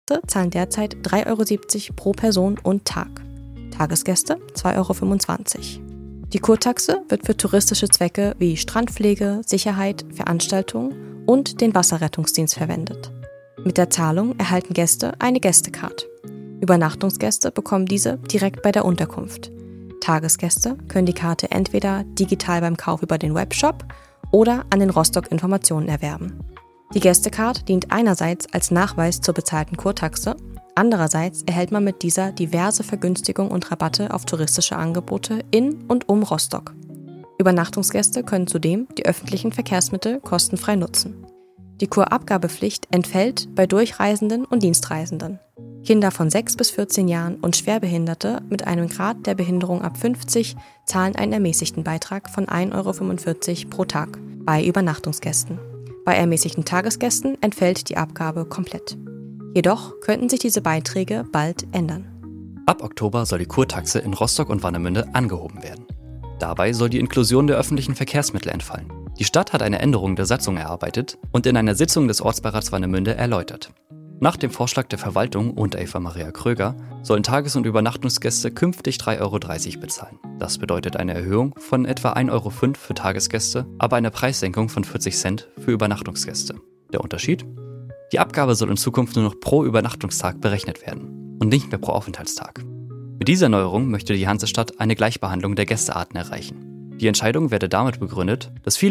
zahlen derzeit 3,70 € pro Person und Tag. Tagesgäste 2,25 €. Die Kurtaxe wird für touristische Zwecke wie Strandpflege, Sicherheit, Veranstaltungen und den Wasserrettungsdienst verwendet. Mit der Zahlung erhalten Gäste eine Gästecard. Übernachtungsgäste bekommen diese direkt bei der Unterkunft. Tagesgäste können die Karte entweder digital beim Kauf über den Webshop oder an den Rostock Informationen erwerben. Die Gästecard dient einerseits als Nachweis zur bezahlten Kurtaxe, andererseits erhält man mit dieser diverse Vergünstigungen und Rabatte auf touristische Angebote in und um Rostock. Übernachtungsgäste können zudem die öffentlichen Verkehrsmittel kostenfrei nutzen. Die Kurabgabepflicht entfällt bei Durchreisenden und Dienstreisenden. Kinder von 6 bis 14 Jahren und Schwerbehinderte mit einem Grad der Behinderung ab 50 zahlen einen ermäßigten Beitrag von 1,45 € pro Tag bei Übernachtungsgästen. Bei ermäßigten Tagesgästen entfällt die Abgabe komplett. Jedoch könnten sich diese Beiträge bald ändern. Ab Oktober soll die Kurtaxe in Rostock und Warnemünde angehoben werden. Dabei soll die Inklusion der öffentlichen Verkehrsmittel entfallen. Die Stadt hat eine Änderung der Satzung erarbeitet und in einer Sitzung des Ortsbeirats Warnemünde erläutert. Nach dem Vorschlag der Verwaltung unter Eva Maria Kröger sollen Tages- und Übernachtungsgäste künftig 3,30 € bezahlen. Das bedeutet eine Erhöhung von etwa 1,05 € für Tagesgäste, aber eine Preissenkung von 40 Cent für Übernachtungsgäste. Der Unterschied? Die Abgabe soll in Zukunft nur noch pro Übernachtungstag berechnet werden und nicht mehr pro Aufenthaltstag. Mit dieser Neuerung möchte die Hansestadt eine Gleichbehandlung der Gästearten erreichen. Die Entscheidung werde damit begründet, dass viele